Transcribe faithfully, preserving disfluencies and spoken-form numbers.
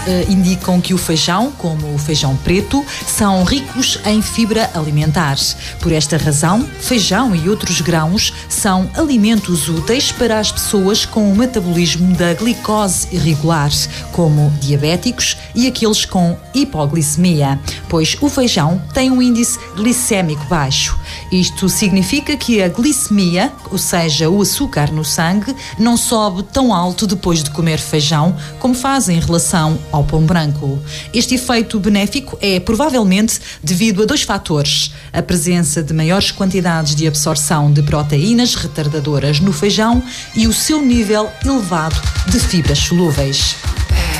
eh, indicam que o feijão, como o feijão preto, são ricos em fibra alimentar. Por esta razão, feijão e outros grãos são alimentos úteis para as pessoas com o metabolismo da glicose irregular, como diabéticos e aqueles com hipoglicemia, pois o feijão tem um índice glicémico baixo. Isto significa que a glicemia, ou seja, o açúcar no sangue, não sobe tão alto depois de comer feijão como faz em relação ao pão branco. Este efeito benéfico é provavelmente devido a dois fatores: a presença de maiores quantidades de absorção de proteínas retardadoras no feijão e o seu nível elevado de fibras solúveis.